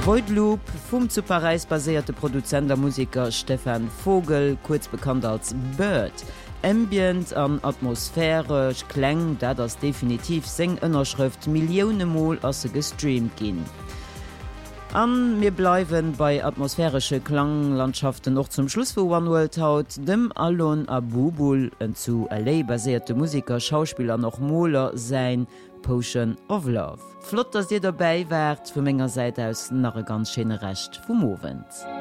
Voidloop vum zu Paris basierte Produzent der Musiker Stefan Vogel, kurz bekannt als Bird. Ambient an atmosphärisch Klang, da das definitiv Sing-Innerschrift Millionen Mal as se gestreamt gin. An mir bleiwen bei atmosphärische Klanglandschaften noch zum Schluss vu One World haut dem Alon Abubul, en zu LA basierte Musiker, Schauspieler noch Moler sein Potion of Love. Flott, dass ihr dabei wärt, vu ménger Seite aus nach ganz schöne Recht vom Moment.